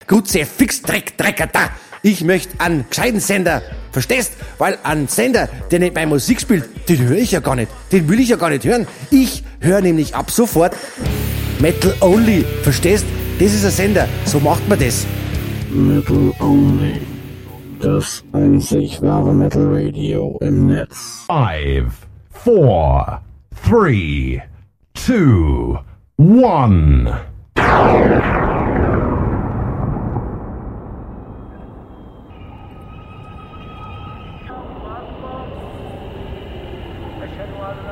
Gutze Fixdrecker da. Ich möchte einen gescheiten Sender. Verstehst? Weil ein Sender, der nicht meine Musik spielt, den höre ich ja gar nicht. Den will ich ja gar nicht hören. Ich höre nämlich ab sofort Metal Only. Verstehst? Das ist ein Sender. So macht man das. Metal Only. Das einzig wahre Metal Radio im Netz. 5, 4, 3, 2, 1.